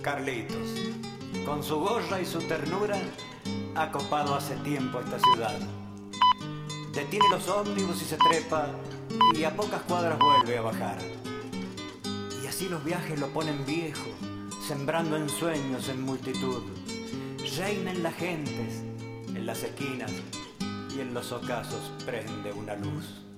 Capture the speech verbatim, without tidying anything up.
Carlitos, con su gorra y su ternura, ha copado hace tiempo esta ciudad. Detiene los ómnibus y se trepa, y a pocas cuadras vuelve a bajar. Y así los viajes lo ponen viejo, sembrando ensueños en multitud. Reina en las gentes, en las esquinas, y en los ocasos prende una luz.